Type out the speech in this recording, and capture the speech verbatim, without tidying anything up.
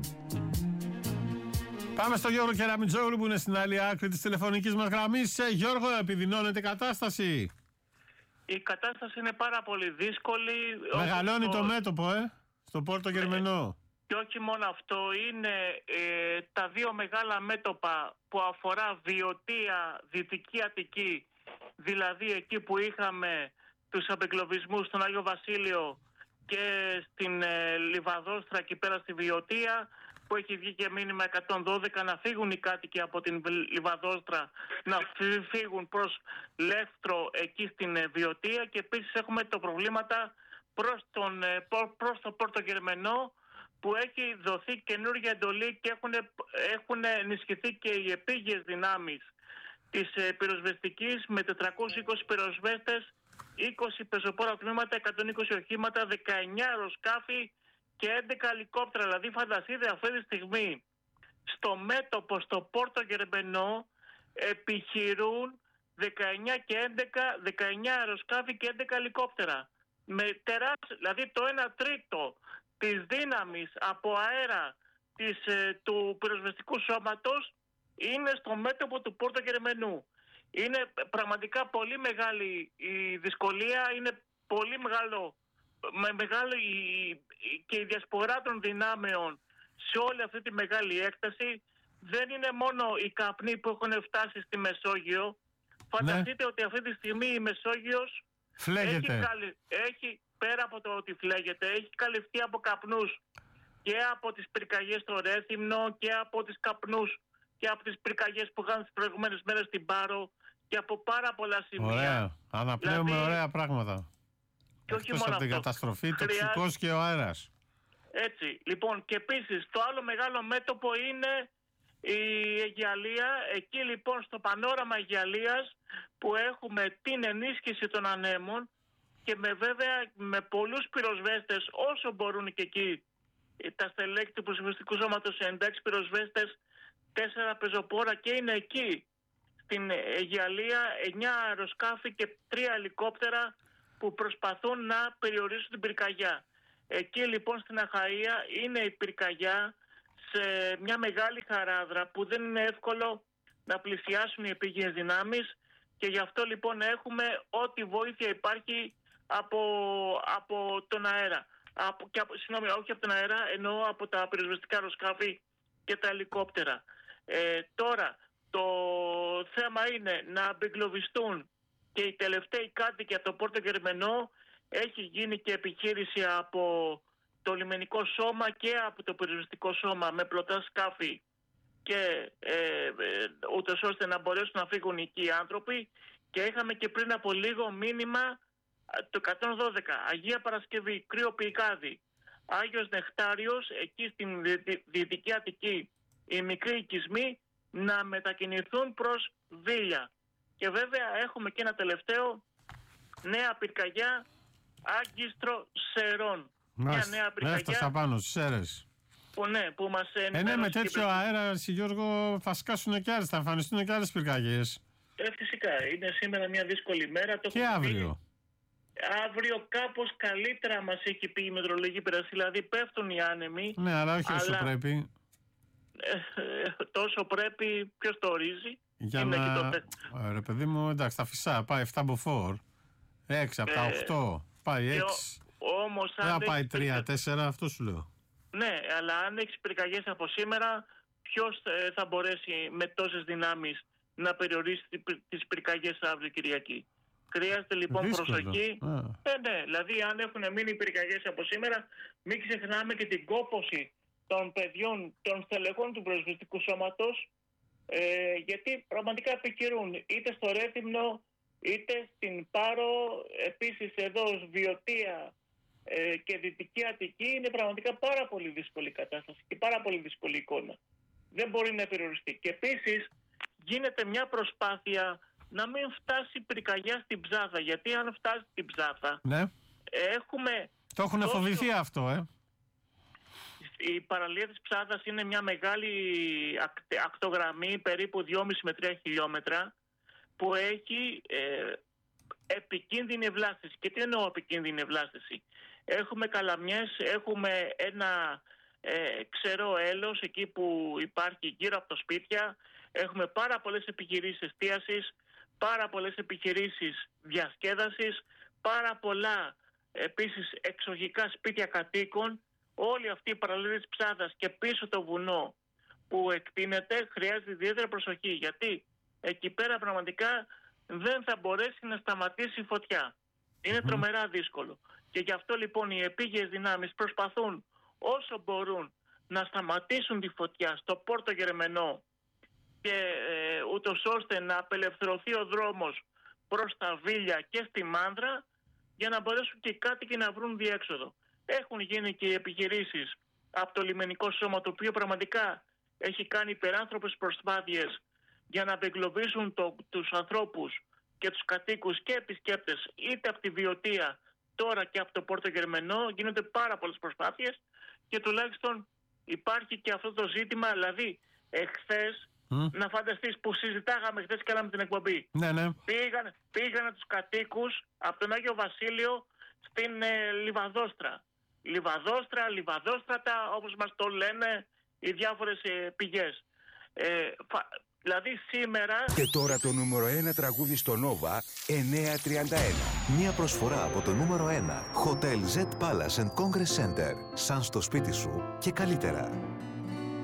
Πάμε στο Γιώργο Κεραμιτζόγλου που είναι στην άλλη άκρη της τηλεφωνικής μας γραμμής. Ε, Γιώργο, επιδεινώνεται η κατάσταση. Η κατάσταση είναι πάρα πολύ δύσκολη. Μεγαλώνει το... το μέτωπο, ε, στο Πόρτο Γερμενό. Και όχι μόνο αυτό, είναι ε, τα δύο μεγάλα μέτωπα που αφορά Βιωτία, Δυτική Αττική, δηλαδή εκεί που είχαμε τους απεγκλωβισμούς στον Άγιο Βασίλειο και στην ε, Λιβαδόστρα εκεί πέρα στη Βιωτία, που έχει βγει και μήνυμα εκατόν δώδεκα να φύγουν οι κάτοικοι από την Λιβαδόστρα, να φύγουν προς Λεύτρο εκεί στην ε, Βιωτία, και επίσης έχουμε το προβλήματα προς, τον, ε, προς το Πόρτο Γερμενό, που έχει δοθεί καινούργια εντολή και έχουν, έχουν ενισχυθεί και οι επίγειες δυνάμεις της ε, πυροσβεστικής με τετρακόσιους είκοσι πυροσβέστες, είκοσι πεζοπόρα τμήματα, εκατόν είκοσι οχήματα, δεκαεννιά αεροσκάφη και έντεκα ελικόπτερα. Δηλαδή φανταστείτε αυτή τη στιγμή στο μέτωπο στο Πόρτο Γερμενό επιχειρούν δεκαεννιά και έντεκα, δεκαεννιά αεροσκάφη και έντεκα ελικόπτερα. Με τεράστιο, δηλαδή το ένα τρίτο της δύναμης από αέρα της, ε, του πυροσβεστικού σώματος είναι στο μέτωπο του Πόρτο Γερμενού. Είναι πραγματικά πολύ μεγάλη η δυσκολία, είναι πολύ μεγάλο, με μεγάλο η, και η διασπορά των δυνάμεων σε όλη αυτή τη μεγάλη έκταση. Δεν είναι μόνο οι καπνοί που έχουν φτάσει στη Μεσόγειο. Φανταστείτε, ναι, ότι αυτή τη στιγμή η Μεσόγειος έχει, καλυ... έχει, πέρα από το ότι φλέγεται, έχει καλυφθεί από καπνούς και από τις πυρκαγιές στο Ρέθυμνο και από τις καπνούς και από τις πυρκαγιές που είχαν τις προηγούμενες μέρες στην Πάρο και από πάρα πολλά σημεία. Ωραία. Αναπλέουμε δηλαδή, ωραία πράγματα. Και όχι μόνο από αυτό. την καταστροφή, Χρειά... τοξικός και ο αέρας. Έτσι. Λοιπόν, και επίσης το άλλο μεγάλο μέτωπο είναι η Αιγιαλία. Εκεί λοιπόν στο πανόραμα Αιγιαλίας που έχουμε την ενίσχυση των ανέμων και με βέβαια με πολλούς πυροσβέστες όσο μπορούν και εκεί τα στελέχη του πυροσβεστικού σώματος, εντάξει πυροσβέστες, τέσσερα πεζοπόρα, και είναι εκεί στην Αιγιαλία εννιά αεροσκάφη και τρία ελικόπτερα που προσπαθούν να περιορίσουν την πυρκαγιά. Εκεί λοιπόν στην Αχαΐα είναι η πυρκαγιά σε μια μεγάλη χαράδρα που δεν είναι εύκολο να πλησιάσουν οι επίγειες δυνάμεις, και γι' αυτό λοιπόν έχουμε ό,τι βοήθεια υπάρχει από, από τον αέρα. Από, και από, συγγνώμη, όχι από τον αέρα, εννοώ από τα πυροσβεστικά αεροσκάφη και τα ελικόπτερα. Ε, τώρα, το θέμα είναι να απεγκλωβιστούν και οι τελευταίοι κάτοικοι από το Πόρτο Γερμενό. Έχει γίνει και επιχείρηση από το λιμενικό σώμα και από το πυροσβεστικό σώμα με πλωτά σκάφη και ε, ε, ούτως ώστε να μπορέσουν να φύγουν εκεί οι άνθρωποι. Και είχαμε και πριν από λίγο μήνυμα το εκατόν δώδεκα, Αγία Παρασκευή, Κρύο Πυκάδη, Άγιος Νεκτάριος, εκεί στην Δυτική Αττική, οι μικροί οικισμοί να μετακινηθούν προς Βίλια. Και βέβαια έχουμε και ένα τελευταίο, νέα πυρκαγιά, Άγκιστρο Σερών. Μια νέα πυρκαγιά. Έφτασα πάνω στις Σέρες. Που ναι, που μας ενημερώσει. Ε, ναι, με τέτοιο αέρα, Γιώργο, θα σκάσουν και άλλες, θα εμφανιστούν και άλλες πυρκαγιές. Ε, φυσικά. Είναι σήμερα μια δύσκολη μέρα. Το και αύριο. Πει. Αύριο κάπως καλύτερα μας έχει πει η μετρολογική υπηρεσία, δηλαδή πέφτουν οι άνεμοι. Ναι, αλλά όχι όσο αλλά... πρέπει. Ε, τόσο πρέπει, ποιος το ορίζει. Για είναι να... το... Ρε παιδί μου, εντάξει, τα φυσά, πάει εφτά μποφόρ, έξι από τα οκτώ, πάει έξι. Όμως αν δεν πάει τρία τέσσερα, αυτό σου λέω. Ναι, αλλά αν έχεις πυρκαγιές από σήμερα, ποιος ε, θα μπορέσει με τόσες δυνάμεις να περιορίσει τις πυρκαγιές αύριο Κυριακή. Χρειάζεται λοιπόν δύσκολο. Προσοχή. Ε, ναι, δηλαδή αν έχουν μείνει πυρκαγιές από σήμερα, μην ξεχνάμε και την κόπωση των παιδιών, των στελεχών του πυροσβεστικού σώματος, ε, γιατί πραγματικά επικυρούν είτε στο Ρέθυμνο είτε στην Πάρο, επίσης εδώ ως Βιωτία ε, και Δυτική Αττική. Είναι πραγματικά πάρα πολύ δύσκολη κατάσταση και πάρα πολύ δύσκολη εικόνα. Δεν μπορεί να περιοριστεί. Και επίσης γίνεται μια προσπάθεια να μην φτάσει η πυρκαγιά στην Ψάθα, γιατί αν φτάσει στην Ψάθα, ναι, έχουμε... Το έχουν τόσο... φοβηθεί αυτό, ε. Η παραλία της Ψάθας είναι μια μεγάλη ακτογραμμή, περίπου δυόμισι με τρία χιλιόμετρα, που έχει ε, επικίνδυνη ευλάστηση. Και τι εννοώ επικίνδυνη ευλάστηση? Έχουμε καλαμιές, έχουμε ένα ε, ξερό έλος εκεί που υπάρχει γύρω από τα σπίτια. Έχουμε πάρα πολλές επιχειρήσεις εστίασης, πάρα πολλές επιχειρήσεις διασκέδασης, πάρα πολλά επίσης εξοχικά σπίτια κατοίκων. Όλη αυτή η παραλία της Ψάδας και πίσω το βουνό που εκτείνεται χρειάζεται ιδιαίτερη προσοχή, γιατί εκεί πέρα πραγματικά δεν θα μπορέσει να σταματήσει η φωτιά. Είναι mm-hmm. τρομερά δύσκολο. Και γι' αυτό λοιπόν οι επίγειες δυνάμεις προσπαθούν όσο μπορούν να σταματήσουν τη φωτιά στο Πόρτο Γερμενό και ε, ούτως ώστε να απελευθερωθεί ο δρόμος προς τα Βίλια και στη Μάνδρα, για να μπορέσουν και οι κάτοικοι να βρουν διέξοδο. Έχουν γίνει και οι επιχειρήσεις από το λιμενικό σώμα, το οποίο πραγματικά έχει κάνει υπεράνθρωπες προσπάθειες για να απεγκλωβίσουν το, τους ανθρώπους και τους κατοίκους και επισκέπτες είτε από τη Βιωτία τώρα και από το Πόρτο Γερμενό. Γίνονται πάρα πολλές προσπάθειες και τουλάχιστον υπάρχει και αυτό το ζήτημα, δηλαδή εχθές mm. να φανταστείς που συζητάγαμε χθες και άλλα με την εκπομπή. Ναι, ναι. Πήγαν, πήγανε τους κατοίκους από τον Άγιο Βασίλειο στην ε, Λιβαδόστρα. Λιβαδόστρα, Λιβαδόστρατα, όπως μας το λένε οι διάφορες ε, πηγές. Ε, φα, δηλαδή σήμερα... Και τώρα το νούμερο ένα τραγούδι στο Nova εννιακόσια τριάντα ένα. Μία προσφορά από το νούμερο ένα. Hotel Z Palace and Congress Center. Σαν στο σπίτι σου και καλύτερα.